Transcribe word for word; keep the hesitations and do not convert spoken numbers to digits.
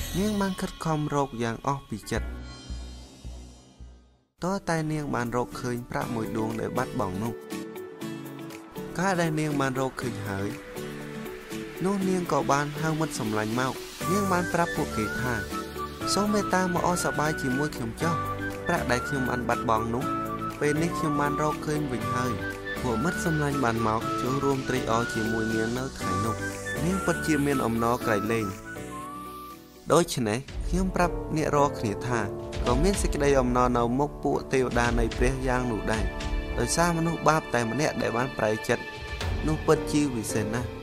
នាងបានខិតខំរកយ៉ាងអស់ពីចិត្តតើតែនាងបានរកឃើញប្រាក់មួយដួងដែលបាត់បង់នោះកាលដែលនាងបានរកឃើញហើយនោះនាងក៏បានហៅមិត្តសម្លាញ់មកនាងបានប្រាប់ពួកគេថាសូមមេត្តាមកអរសប្បាយជាមួយខ្ញុំចុះប្រាក់ដែលខ្ញុំបានបាត់បង់នោះពេលនេះខ្ញុំបានរកឃើញវិញហើយពួកមិត្តសម្លាញ់បានមកចូលរួមត្រេកអរជាមួយនាងនៅថ្ងៃនោះនាងពិតជាមានអំណរក្រៃលែងដូច្នេះខ្ញុំប្រាប់អ្នករាល់គ្នាថាក៏មានសេចក្តីអំណរនៅមុខពួកទេវតានៃព្រះយ៉ាងនោះដែរដោយសារមនុស្សបាបតែម្នាក់ដែលបានប្រែចិត្តនោះពិតជាវិសេសណាស់